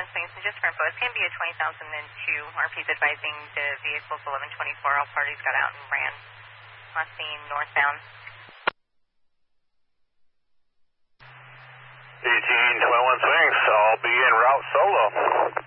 Swings, and just for info, it's Cambia 20,002. RP's advising the vehicles 1124. All parties got out and ran. Last seen northbound. 1821 Swings, I'll be en route solo.